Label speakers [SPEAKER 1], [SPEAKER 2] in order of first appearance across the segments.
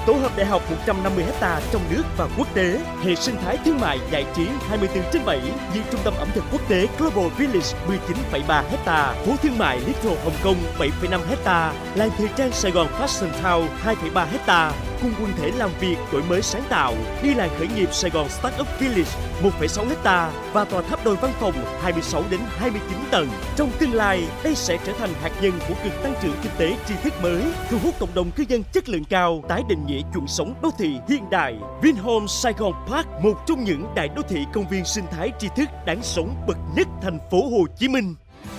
[SPEAKER 1] tổ hợp đại học 150 ha trong nước và quốc tế, hệ sinh thái thương mại giải trí 24/7 như trung tâm ẩm thực quốc tế Global Village 19,3 ha, phố thương mại Little Hồng Kông 7,5 ha, làng thời trang Sài Gòn Fashion Town 2,3 ha, cùng quần thể làm việc đổi mới sáng tạo, đi làng khởi nghiệp Sài Gòn Startup Village 1,6 ha và tòa tháp đôi văn phòng 26 đến 29 tầng. Trong tương lai, đây sẽ trở thành hạt nhân của cực tăng trưởng kinh tế tri thức mới, thu hút cộng đồng cư dân chất lượng cao, tái định nghĩa chuẩn sống đô thị hiện đại. Vinhomes Saigon Park, một trong những đại đô thị công viên sinh thái tri thức đáng sống bậc nhất thành phố Hồ Chí Minh.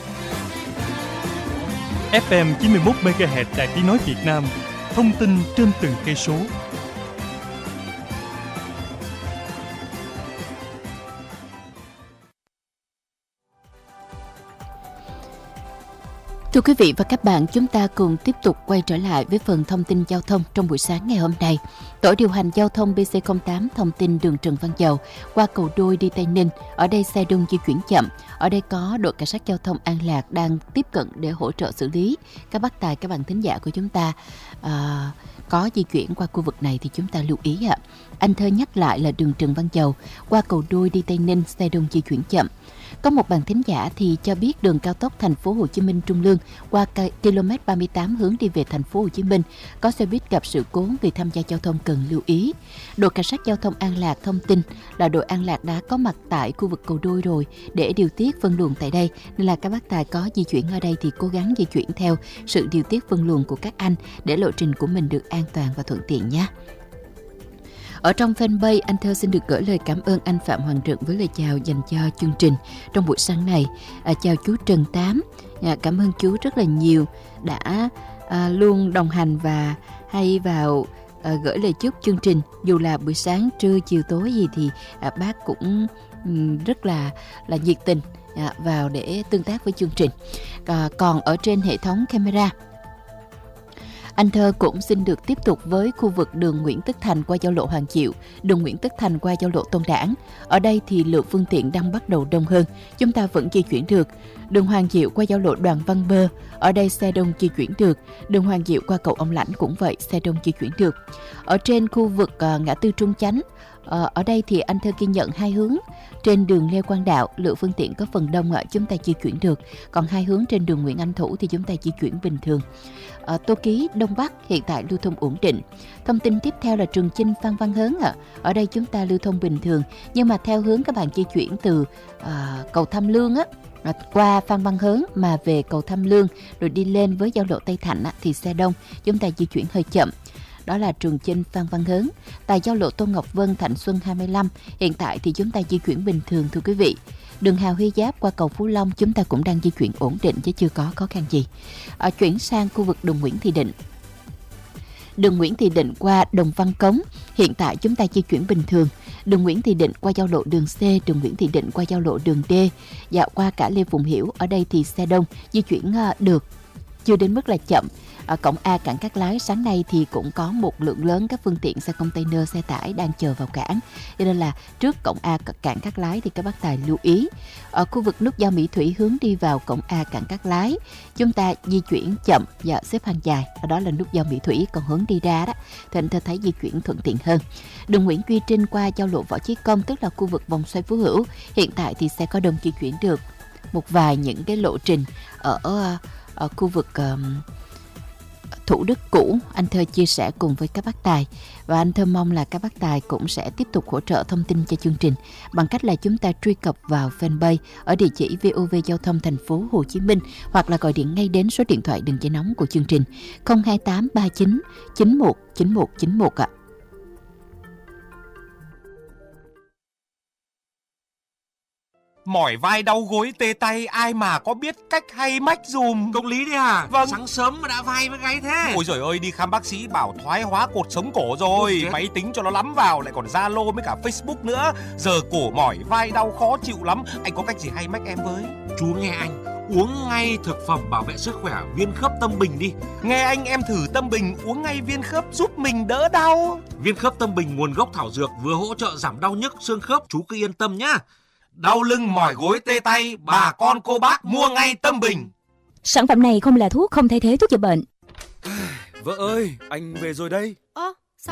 [SPEAKER 2] FM 91 MHz Đài Tiếng nói Việt Nam, thông tin trên từng cây số.
[SPEAKER 3] Thưa quý vị và các bạn, chúng ta cùng tiếp tục quay trở lại với phần thông tin giao thông trong buổi sáng ngày hôm nay. Tổ điều hành giao thông BC08 thông tin đường Trần Văn Dầu qua cầu Đôi đi Tây Ninh. Ở đây xe đông di chuyển chậm. Ở đây có đội cảnh sát giao thông An Lạc đang tiếp cận để hỗ trợ xử lý. Các bác tài, các bạn thính giả của chúng ta có di chuyển qua khu vực này thì chúng ta lưu ý ạ. Anh Thơ nhắc lại là đường Trần Văn Dầu qua cầu Đôi đi Tây Ninh, xe đông di chuyển chậm. Có một bạn thính giả thì cho biết đường cao tốc thành phố Hồ Chí Minh Trung Lương qua km 38 hướng đi về thành phố Hồ Chí Minh có xe buýt gặp sự cố, người tham gia giao thông cần lưu ý. Đội cảnh sát giao thông An Lạc thông tin là đội An Lạc đã có mặt tại khu vực cầu Đôi rồi để điều tiết phân luồng tại đây, nên là các bác tài có di chuyển ở đây thì cố gắng di chuyển theo sự điều tiết phân luồng của các anh để lộ trình của mình được an toàn và thuận tiện nhé. Ở trong fanpage, anh Thơ xin được gửi lời cảm ơn anh Phạm Hoàng Trượng với lời chào dành cho chương trình trong buổi sáng này. Chào chú Trần Tám, cảm ơn chú rất là nhiều đã luôn đồng hành và hay vào gửi lời chúc chương trình. Dù là buổi sáng, trưa, chiều, tối gì thì bác cũng rất là nhiệt tình vào để tương tác với chương trình. Còn ở trên hệ thống camera, anh Thơ cũng xin được tiếp tục với khu vực đường Nguyễn Tất Thành qua giao lộ Hoàng Diệu, đường Nguyễn Tất Thành qua giao lộ Tôn Đản. Ở đây thì lượng phương tiện đang bắt đầu đông hơn, chúng ta vẫn di chuyển được. Đường Hoàng Diệu qua giao lộ Đoàn Văn Bơ, ở đây xe đông di chuyển được. Đường Hoàng Diệu qua cầu Ông Lãnh cũng vậy, xe đông di chuyển được. Ở trên khu vực ngã tư Trung Chánh, ở đây thì anh Thơ ghi nhận hai hướng. Trên đường Lê Quang Đạo, lượng phương tiện có phần đông chúng ta di chuyển được. Còn hai hướng trên đường Nguyễn Anh Thủ thì chúng ta di chuyển bình thường. Tô Ký, Đông Bắc hiện tại lưu thông ổn định. Thông tin tiếp theo là Trường Chinh, Phan Văn Hớn ở đây chúng ta lưu thông bình thường, nhưng mà theo hướng các bạn di chuyển từ cầu Tham Lương qua Phan Văn Hớn mà về cầu Tham Lương rồi đi lên với giao lộ Tây Thạnh thì xe đông, chúng ta di chuyển hơi chậm. Đó là Trường Chinh, Phan Văn Hớn. Tại giao lộ Tô Ngọc Vân, Thạnh Xuân 25, hiện tại thì chúng ta di chuyển bình thường thưa quý vị. Đường Hào Huy Giáp qua cầu Phú Long chúng ta cũng đang di chuyển ổn định chứ chưa có khó khăn gì. Chuyển sang khu vực đường Nguyễn Thị Định. Đường Nguyễn Thị Định qua Đồng Văn Cống, hiện tại chúng ta di chuyển bình thường. Đường Nguyễn Thị Định qua giao lộ đường C, đường Nguyễn Thị Định qua giao lộ đường D, dạo qua cả Lê Phụng Hiểu, ở đây thì xe đông, di chuyển được, chưa đến mức là chậm. Ở cổng A cảng Cát Lái sáng nay thì cũng có một lượng lớn các phương tiện xe container, xe tải đang chờ vào cảng, cho nên là trước cổng A cảng Cát Lái thì các bác tài lưu ý. Ở khu vực nút giao Mỹ Thủy hướng đi vào cổng A cảng Cát Lái chúng ta di chuyển chậm và xếp hàng dài, đó là nút giao Mỹ Thủy, còn hướng đi ra đó thì anh thấy di chuyển thuận tiện hơn. Đường Nguyễn Duy Trinh qua giao lộ Võ Chí Công, tức là khu vực vòng xoay Phú Hữu, hiện tại thì xe có đông di chuyển được. Một vài những cái lộ trình ở khu vực Thủ Đức cũ, anh Thơ chia sẻ cùng với các bác tài, và anh Thơ mong là các bác tài cũng sẽ tiếp tục hỗ trợ thông tin cho chương trình bằng cách là chúng ta truy cập vào fanpage ở địa chỉ VOV Giao thông thành phố Hồ Chí Minh, hoặc là gọi điện ngay đến số điện thoại đường dây nóng của chương trình 02839 91 9191 ạ.
[SPEAKER 4] Mỏi vai đau gối tê tay, ai mà có biết cách hay mách dùm.
[SPEAKER 5] Công lý đấy à?
[SPEAKER 4] Vâng.
[SPEAKER 5] Sáng sớm mà đã vai với gáy thế.
[SPEAKER 4] Ôi giời ơi, đi khám bác sĩ bảo thoái hóa cột sống cổ rồi. Máy tính cho nó lắm vào, lại còn Zalo với cả Facebook nữa. Giờ cổ mỏi vai đau khó chịu lắm. Anh có cách gì hay mách em với?
[SPEAKER 5] Chú nghe anh, uống ngay thực phẩm bảo vệ sức khỏe Viên Khớp Tâm Bình đi.
[SPEAKER 4] Nghe anh, em thử Tâm Bình uống ngay viên khớp giúp mình đỡ đau.
[SPEAKER 5] Viên Khớp Tâm Bình nguồn gốc thảo dược, vừa hỗ trợ giảm đau nhức xương khớp, chú cứ yên tâm nhá. Đau lưng mỏi gối tê tay, bà con cô bác mua ngay Tâm Bình.
[SPEAKER 6] Sản phẩm này không là thuốc, không thay thế thuốc chữa bệnh.
[SPEAKER 7] Vợ ơi, anh về rồi đây.